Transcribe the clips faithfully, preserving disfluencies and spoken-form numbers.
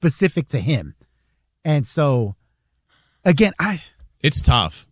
specific to him. And so, again, I it's tough.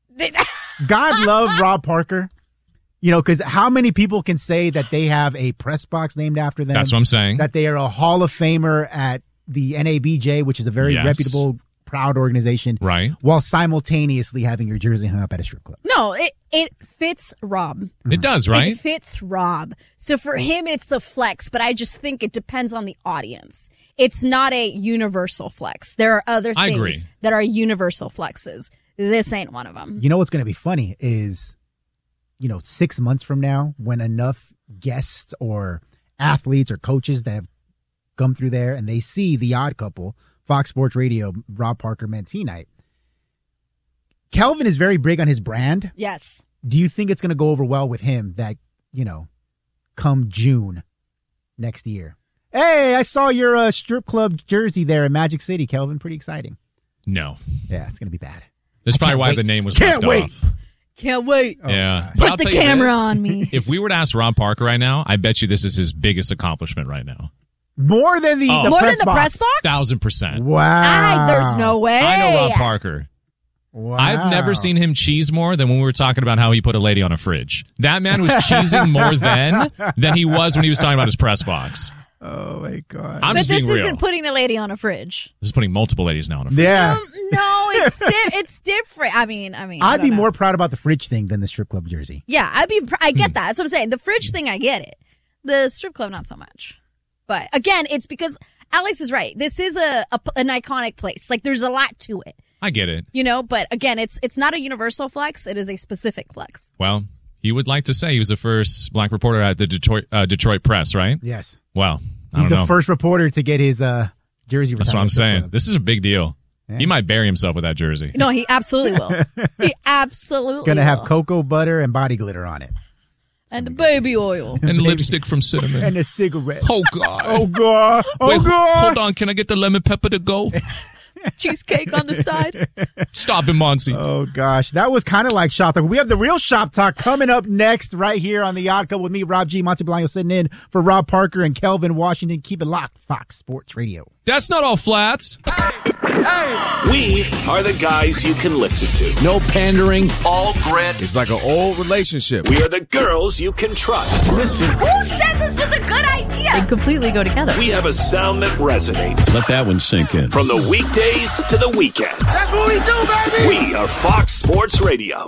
God love Rob Parker. You know, because how many people can say that they have a press box named after them? That's what I'm saying. That they are a Hall of Famer at the N A B J, which is a very yes. reputable, proud organization. Right. While simultaneously having your jersey hung up at a strip club. No, it, it fits Rob. It does, right? It fits Rob. So for him, it's a flex, but I just think it depends on the audience. It's not a universal flex. There are other I things agree. that are universal flexes. This ain't one of them. You know what's going to be funny is, you know, six months from now, when enough guests or athletes or coaches that have come through there and they see The Odd Couple, Fox Sports Radio, Rob Parker, Mentee Night. Kelvin is very big on his brand. Yes. Do you think it's going to go over well with him that, you know, come June next year? Hey, I saw your uh, strip club jersey there in Magic City, Kelvin. Pretty exciting. No. Yeah, it's going to be bad. That's I probably can't why wait. the name was Can't left wait. off. Can't wait. Oh, yeah. gosh. But I'll Put the tell you camera this. on me. If we were to ask Rob Parker right now, I bet you this is his biggest accomplishment right now. More than the, Oh. the More press than the box. press box? Thousand percent. Wow. I, there's no way. I know Rob Parker. Wow. I've never seen him cheese more than when we were talking about how he put a lady on a fridge. That man was cheesing more then than he was when he was talking about his press box. Oh, my God. I'm But just this being real. isn't putting a lady on a fridge. This is putting multiple ladies now on a fridge. Yeah. Um, no, it's di- it's different. I mean, I mean, I I'd don't be know. more proud about the fridge thing than the strip club jersey. Yeah, I'd be. pr- I get Hmm. that. That's what I'm saying. The fridge thing, I get it. The strip club, not so much. But again, it's because Alex is right. This is a, a an iconic place. Like, there's a lot to it, I get it. you know. But again, it's it's not a universal flex. It is a specific flex. Well, he would like to say he was the first black reporter at the Detroit uh, Detroit Press, right? Yes. Well, I He's don't the know. first reporter to get his uh, jersey. That's retired what I'm at the strip saying. club. This is a big deal. Yeah. He might bury himself with that jersey. No, he absolutely will. He absolutely Going to have will. cocoa butter and body glitter on it. and baby oil. And lipstick from cinnamon. And a cigarette. Oh, God. Oh, God. Oh, Wait, God. hold on. Can I get the lemon pepper to go? Cheesecake on the side. Stop it, Monty. Oh, gosh. That was kind of like Shop Talk. We have the real Shop Talk coming up next right here on The Odd Couple with me, Rob G. Monty Blanco sitting in for Rob Parker and Kelvin Washington. Keep it locked. Fox Sports Radio. That's not all flats. We are the guys you can listen to. No pandering, all grit. It's like an old relationship. We are the girls you can trust. Listen. Who said this was a good idea? They completely go together. We have a sound that resonates. Let that one sink in. From the weekdays to the weekends. That's what we do, baby. We are Fox Sports Radio.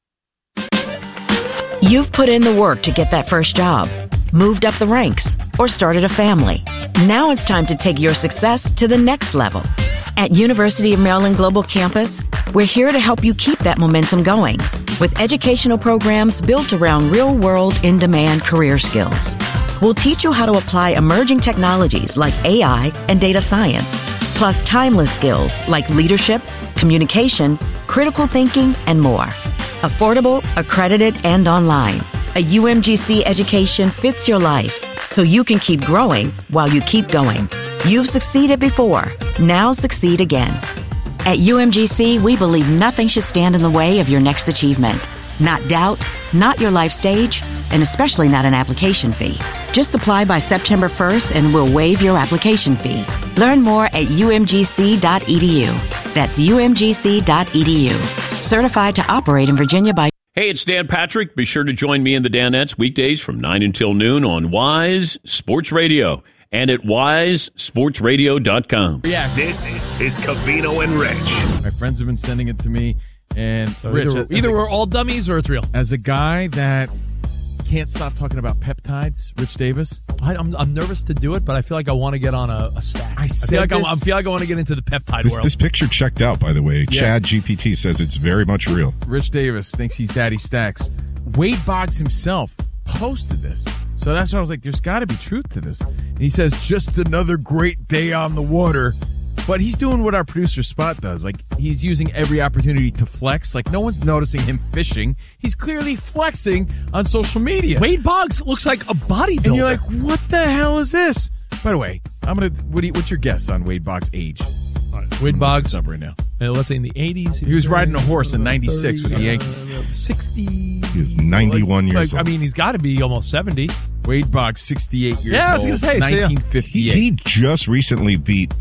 You've put in the work to get that first job, moved up the ranks, or started a family. Now it's time to take your success to the next level. At University of Maryland Global Campus, we're here to help you keep that momentum going with educational programs built around real-world, in-demand career skills. We'll teach you how to apply emerging technologies like A I and data science, plus timeless skills like leadership, communication, critical thinking, and more. Affordable, accredited, and online. A U M G C education fits your life so you can keep growing while you keep going. You've succeeded before. Now succeed again. At U M G C, we believe nothing should stand in the way of your next achievement. Not doubt, not your life stage, and especially not an application fee. Just apply by September first and we'll waive your application fee. Learn more at U M G C dot E D U. That's U M G C dot E D U. Certified to operate in Virginia by... Hey, it's Dan Patrick. Be sure to join me and the Danettes weekdays from nine until noon on Wise Sports Radio and at wise sports radio dot com. Yeah, This is Covino and Rich. my friends have been sending it to me, and So Rich, either, as, either a, we're all dummies or it's real. as a guy that can't stop talking about peptides, Rich Davis. I, I'm, I'm nervous to do it, but I feel like I want to get on a, a stack. I I said feel like I, this- I feel like I want to get into the peptide This, world. this picture checked out, by the way. Yeah. Chad G P T says it's very much real. Rich Davis thinks he's Daddy Stacks. Wade Boggs himself posted this. So that's why I was like, there's got to be truth to this. And he says, just another great day on the water. But he's doing what our producer Spot does. Like, he's using every opportunity to flex. Like, no one's noticing him fishing. He's clearly flexing on social media. Wade Boggs looks like a bodybuilder. And you're like, what the hell is this? By the way, I'm gonna. What do you, what's your guess on Wade Boggs' age? Wade Boggs, up right now. uh, let's say in the eighties. He was riding a horse in ninety-six with the Yankees. sixty. He is ninety-one like, years like, old. I mean, he's got to be almost seventy. Wade Boggs, sixty-eight years Yeah, I was old. gonna say, so yeah. nineteen he, fifty-eight. he just recently beat